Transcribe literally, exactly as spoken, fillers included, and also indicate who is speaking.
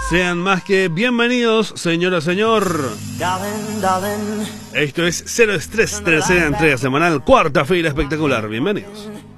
Speaker 1: Sean más que bienvenidos, señora, señor. Esto es Cero Estrés, tercera entrega semanal, cuarta fila espectacular. Bienvenidos.